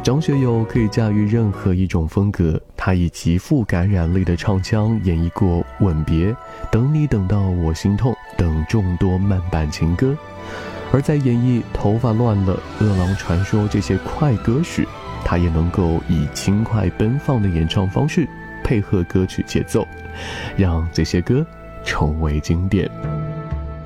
张学友可以驾驭任何一种风格，他以极富感染力的唱腔演绎过《吻别》《等你等到我心痛》等众多慢板情歌，而在演绎《头发乱了》《饿狼传说》这些快歌时，他也能够以轻快奔放的演唱方式配合歌曲节奏，让这些歌成为经典。